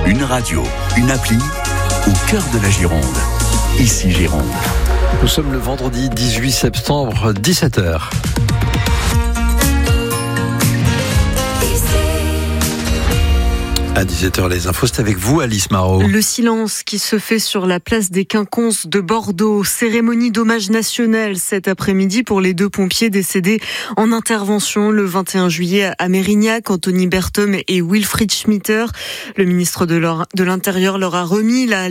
Une radio, une appli, au cœur de la Gironde. Ici Gironde. Nous sommes le vendredi 18 septembre, 17h. À 17h, les infos, c'est avec vous, Alice Marot. Le silence qui se fait sur la place des Quinconces de Bordeaux. Cérémonie d'hommage national cet après-midi pour les deux pompiers décédés en intervention le 21 juillet à Mérignac, Anthony Berthom et Wilfried Schmitter. Le ministre de l'Intérieur leur a remis la